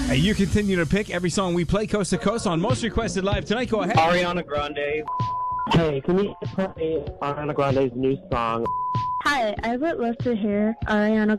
You continue to pick every song we play coast to coast on Most Requested Live tonight. Go ahead. Ariana Grande. Hey, can you play Ariana Grande's new song? Hi, I would love to hear Ariana